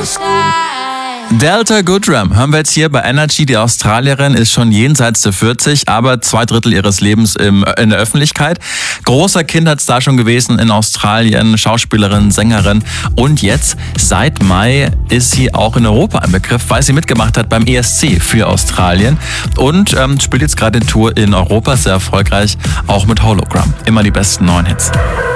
Delta Goodrem hören wir jetzt hier bei Energy. Die Australierin ist schon jenseits der 40, aber 2/3 ihres Lebens in der Öffentlichkeit. Großer Kindheitsstar schon gewesen in Australien, Schauspielerin, Sängerin. Und jetzt, seit Mai, ist sie auch in Europa ein Begriff, weil sie mitgemacht hat beim ESC für Australien. Und spielt jetzt gerade eine Tour in Europa, sehr erfolgreich, auch mit Hologram. Immer die besten neuen Hits.